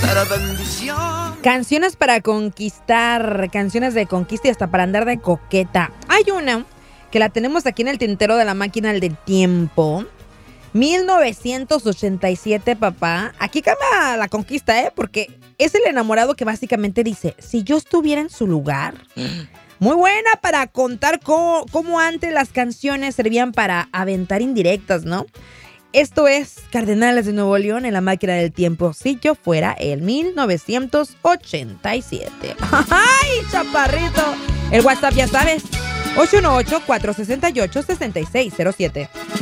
Canciones para conquistar, canciones de conquista y hasta para andar de coqueta. Hay una que la tenemos aquí en el tintero de la máquina del tiempo. 1987, papá. Aquí cambia la conquista, porque es el enamorado que básicamente dice, si yo estuviera en su lugar. Muy buena para contar cómo antes las canciones servían para aventar indirectas, ¿no? Esto es Cardenales de Nuevo León en la máquina del tiempo. Si yo fuera el 1987. ¡Ay, chaparrito! El WhatsApp ya sabes. 818-468-6607.